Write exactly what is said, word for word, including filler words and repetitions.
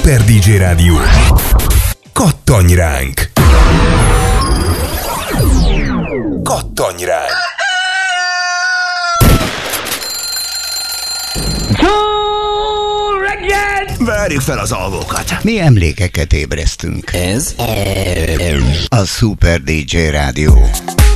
Super dé dzsé Rádió. Kattanj ránk! Kattanj ránk! Várjuk fel az alvókat. Mi emlékeket ébresztünk. Ez a Super dé dzsé Rádió.